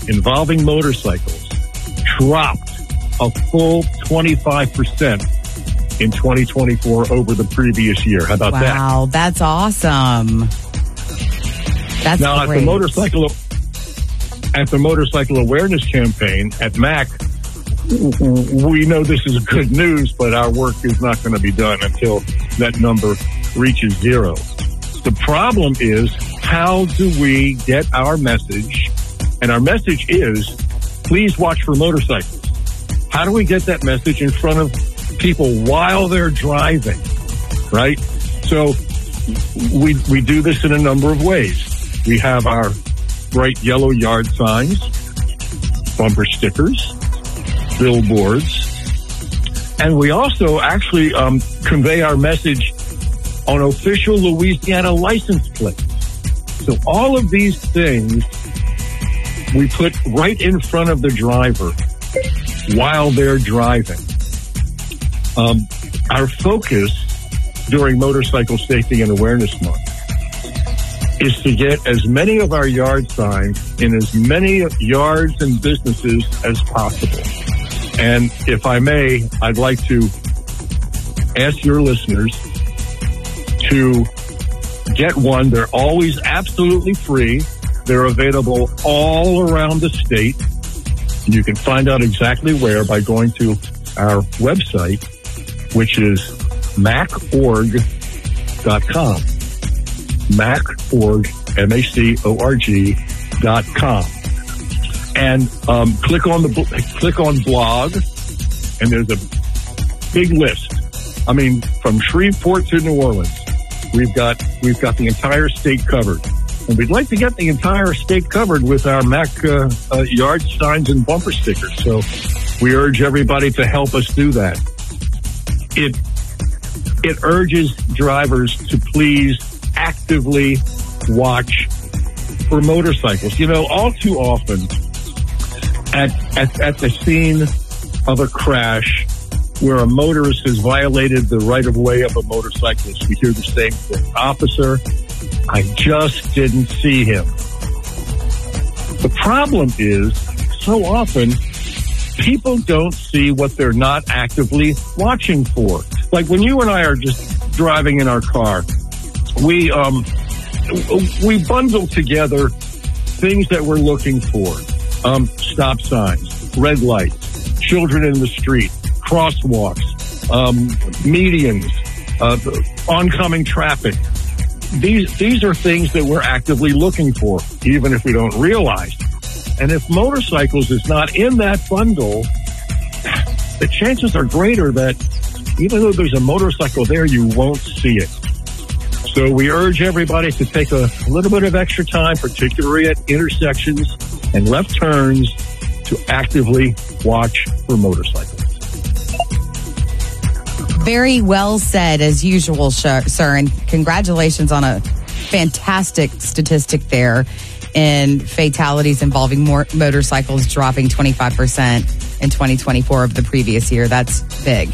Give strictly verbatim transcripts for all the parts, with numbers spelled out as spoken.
involving motorcycles dropped a full twenty-five percent in twenty twenty-four over the previous year. How about wow, that? Wow, that's awesome. That's now great. at the motorcycle at the motorcycle awareness campaign at M A C, we know this is good news, but our work is not going to be done until that number reaches zero. The problem is, how do we get our message? And our message is, please watch for motorcycles. How do we get that message in front of people while they're driving, right? So we we do this in a number of ways. We have our bright yellow yard signs, bumper stickers, billboards, and we also actually um, convey our message on official Louisiana license plates. So all of these things we put right in front of the driver while they're driving. Um, our focus during Motorcycle Safety and Awareness Month is to get as many of our yard signs in as many yards and businesses as possible. And if I may, I'd like to ask your listeners to get one. They're always absolutely free. They're available all around the state. And you can find out exactly where by going to our website, which is mac org dot com. Mac org, M A C O R G dot com. And um, click on the click on blog, and there's a big list. I mean, from Shreveport to New Orleans, we've got we've got the entire state covered. And we'd like to get the entire state covered with our M A C uh, uh, yard signs and bumper stickers. So we urge everybody to help us do that. It it urges drivers to please actively watch for motorcycles. You know, all too often at, at, at the scene of a crash where a motorist has violated the right-of-way of a motorcyclist, we hear the same thing. Officer, I just didn't see him. The problem is, so often, people don't see what they're not actively watching for. Like when you and I are just driving in our car, we um we bundle together things that we're looking for. Um, stop signs, red lights, children in the street, crosswalks, um, medians, uh, oncoming traffic. These these are things that we're actively looking for, even if we don't realize. And if motorcycles is not in that bundle, the chances are greater that even though there's a motorcycle there, you won't see it. So we urge everybody to take a little bit of extra time, particularly at intersections and left turns, to actively watch for motorcycles. Very well said, as usual, sir, and congratulations on a fantastic statistic there in fatalities involving more motorcycles dropping twenty-five percent in twenty twenty-four of the previous year. That's big.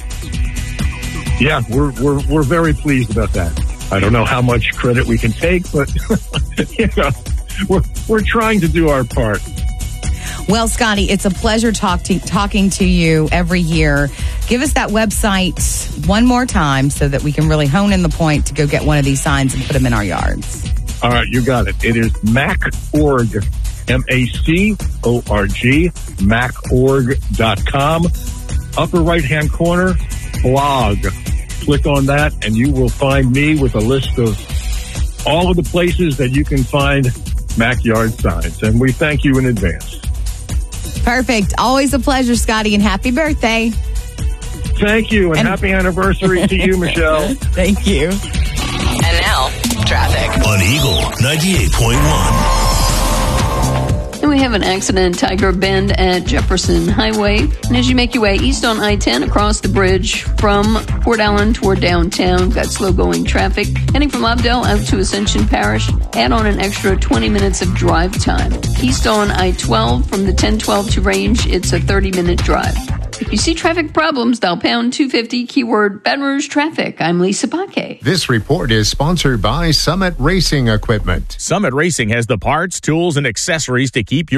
Yeah, we're we're we're very pleased about that. I don't know how much credit we can take, but you know, we're we're trying to do our part. Well, Scotty, it's a pleasure talk to, talking to you every year. Give us that website one more time so that we can really hone in the point to go get one of these signs and put them in our yards. All right, you got it. It is mac org, M A C O R G, mac org dot com. Upper right-hand corner, blog. Click on that, and you will find me with a list of all of the places that you can find M A C yard signs. And we thank you in advance. Perfect. Always a pleasure, Scotty, and happy birthday. Thank you, and, and happy anniversary to you, Michelle. Thank you. And now, traffic. On Eagle ninety-eight point one. And we have an accident, Tiger Bend at Jefferson Highway. And as you make your way east on I ten across the bridge from Port Allen toward downtown, got slow-going traffic. Heading from Lobdell out to Ascension Parish, add on an extra twenty minutes of drive time. East on I twelve from the ten twelve to Range, it's a thirty-minute drive. If you see traffic problems, dial pound two fifty, keyword Baton Rouge Traffic. I'm Lisa Paquet. This report is sponsored by Summit Racing Equipment. Summit Racing has the parts, tools, and accessories to keep your